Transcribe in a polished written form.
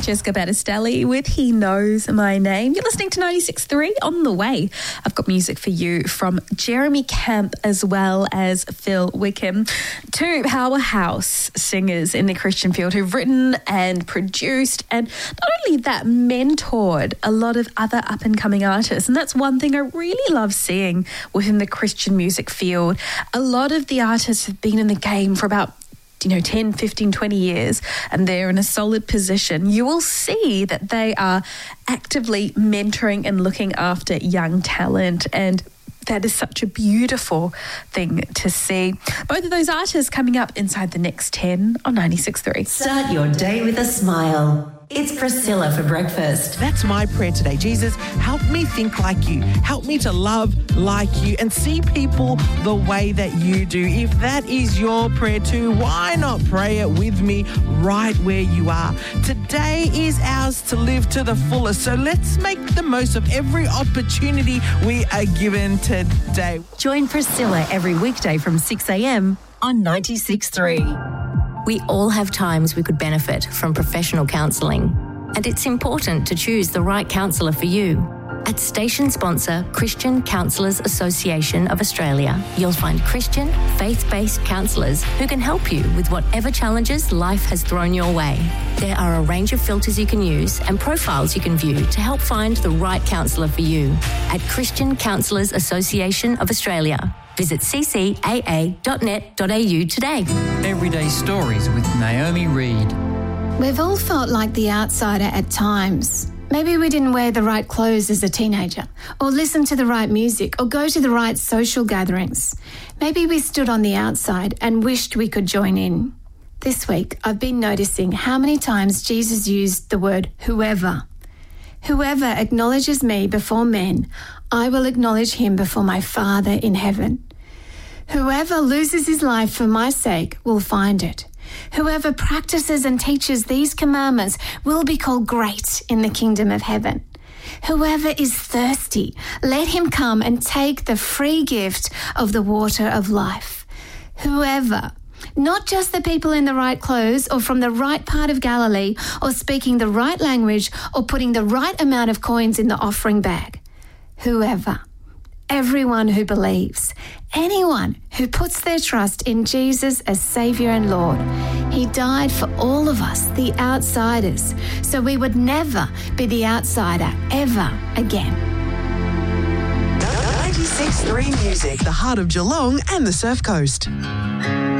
Francesca Battistelli with He Knows My Name. You're listening to 96.3 On The Way. I've got music for you from Jeremy Camp as well as Phil Wickham, two powerhouse singers in the Christian field who've written and produced and not only that, mentored a lot of other up-and-coming artists. And that's one thing I really love seeing within the Christian music field. A lot of the artists have been in the game for about 10, 15, 20 years, and they're in a solid position. You will see that they are actively mentoring and looking after young talent, and that is such a beautiful thing to see. Both of those artists coming up inside the next 10 on 96.3. Start your day with a smile. It's Priscilla for breakfast. That's my prayer today. Jesus, help me think like you. Help me to love like you and see people the way that you do. If that is your prayer too, why not pray it with me right where you are? Today is ours to live to the fullest, so let's make the most of every opportunity we are given today. Join Priscilla every weekday from 6 a.m. on 96.3. We all have times we could benefit from professional counselling, and it's important to choose the right counsellor for you. At station sponsor Christian Counsellors Association of Australia, you'll find Christian, faith-based counsellors who can help you with whatever challenges life has thrown your way. There are a range of filters you can use and profiles you can view to help find the right counsellor for you. At Christian Counsellors Association of Australia, visit ccaa.net.au today. Everyday Stories with Naomi Reed. We've all felt like the outsider at times. Maybe we didn't wear the right clothes as a teenager, or listen to the right music, or go to the right social gatherings. Maybe we stood on the outside and wished we could join in. This week, I've been noticing how many times Jesus used the word whoever. Whoever acknowledges me before men, I will acknowledge him before my Father in heaven. Whoever loses his life for my sake will find it. Whoever practices and teaches these commandments will be called great in the kingdom of heaven. Whoever is thirsty, let him come and take the free gift of the water of life. Whoever, not just the people in the right clothes or from the right part of Galilee or speaking the right language or putting the right amount of coins in the offering bag. Whoever, everyone who believes, anyone who puts their trust in Jesus as Saviour and Lord. He died for all of us, the outsiders, so we would never be the outsider ever again. 96.3 Music, the heart of Geelong and the Surf Coast.